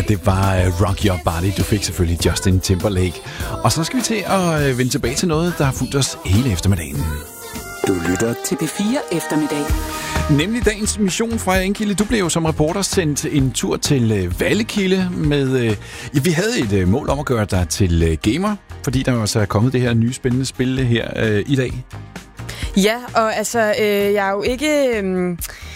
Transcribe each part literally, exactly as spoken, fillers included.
Det var uh, Rock Your Body. Du fik selvfølgelig Justin Timberlake. Og så skal vi til at uh, vende tilbage til noget, der har fulgt os hele eftermiddagen. Du lytter til P fire Eftermiddag. Nemlig dagens mission fra Enkilde. Du blev jo som reporter sendt en tur til uh, Vallekilde med... Uh, ja, vi havde et uh, mål om at gøre dig til uh, gamer, fordi der også er kommet det her nye spændende spil her uh, i dag. Ja, og altså, øh, jeg er jo ikke... Øh,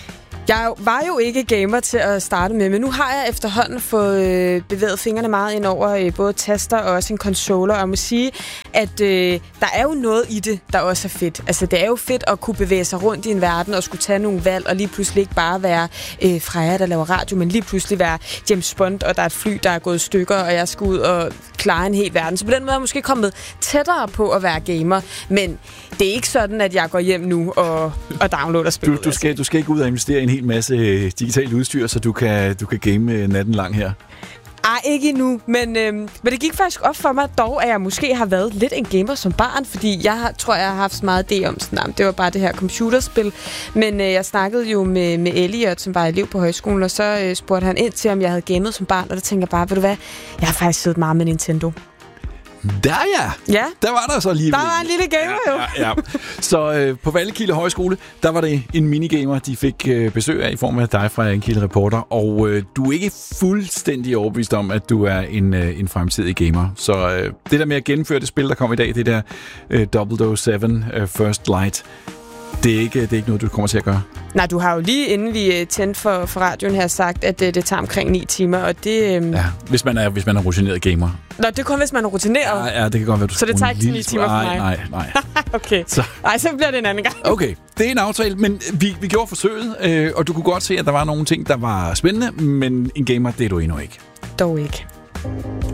Jeg var jo ikke gamer til at starte med, men nu har jeg efterhånden fået øh, bevæget fingrene meget ind over øh, både taster og også en controller, og jeg må sige, at øh, der er jo noget i det, der også er fedt. Altså, det er jo fedt at kunne bevæge sig rundt i en verden og skulle tage nogle valg, og lige pludselig ikke bare være øh, Freja, der laver radio, men lige pludselig være James Bond, og der er et fly, der er gået i stykker, og jeg skal ud og klare en hel verden. Så på den måde er jeg måske kommet tættere på at være gamer, men det er ikke sådan, at jeg går hjem nu og, og downloader spillet. Du, du, skal, du skal ikke ud og investere i en hel masse digitalt udstyr, så du kan, du kan game natten lang her? Ej, ikke endnu, men, øhm, men det gik faktisk op for mig dog, at jeg måske har været lidt en gamer som barn, fordi jeg har, tror, jeg har haft meget idé om sådan, det var bare det her computerspil. Men øh, jeg snakkede jo med, med Elliot, som var elev på højskolen, og så øh, spurgte han ind til, om jeg havde gamet som barn, og der tænkte jeg bare, ved du hvad, jeg har faktisk siddet meget med Nintendo. Der ja! Ja. Der var der så lige... Der var en lille gamer jo. Ja, ja, ja. Så øh, på Vallekilde Højskole, der var det en minigamer, de fik øh, besøg af i form af dig fra Enkilde Reporter. Og øh, du er ikke fuldstændig overbevist om, at du er en, øh, en fremtidig gamer. Så øh, det der med at gennemføre det spil, der kom i dag, det der øh, Double oh syv øh, First Light, det er, ikke, det er ikke noget, du kommer til at gøre? Nej, du har jo lige inden vi tændte for, for radioen her sagt, at det, det tager omkring ni timer, og det... Øhm... Ja, hvis man er, hvis man er rutineret gamer. Nå, det er kun, hvis man er rutineret? Ja, ja, det kan godt være, du... Så det tager ikke ni timer for mig? Nej, nej, nej. Okay. Så. Ej, så bliver det en anden gang. Okay, det er en aftale, men vi, vi gjorde forsøget, øh, og du kunne godt se, at der var nogle ting, der var spændende, men en gamer, det er du endnu ikke. Dog ikke.